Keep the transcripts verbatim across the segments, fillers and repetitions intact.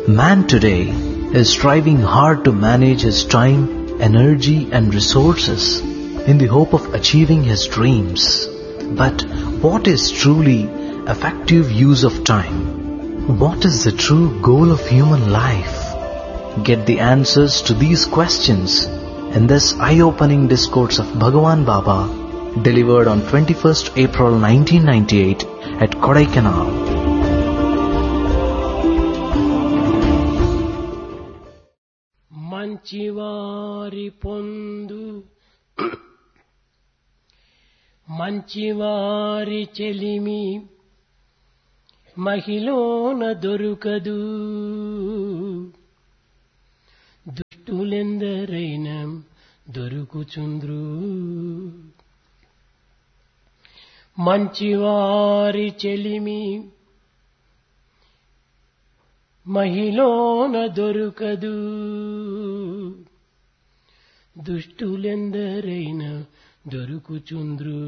Man today is striving hard to manage his time, energy and resources in the hope of achieving his dreams. But what is truly effective use of time? What is the true goal of human life? Get the answers to these questions in this eye-opening discourse of Bhagavan Baba, delivered on twenty-first April nineteen ninety-eight at Kodaikanal. మంచివారి పొందు మంచివారి చెలిమి మహిళోన దొరుకదు, దుష్టులెందరైనా దొరుకుచుంద్రు. మంచివారి చెలిమి మహిళోన దొరుకదు, దుష్టులెందరైనా దొరుకుచుంద్రు.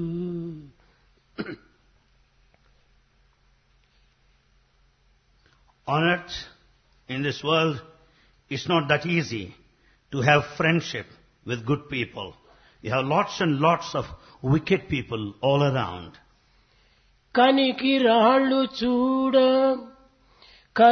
On earth, in this world, it's not that easy to have friendship with good people. You have lots and lots of wicked people all around. కనికి రాళ్ళు చూడ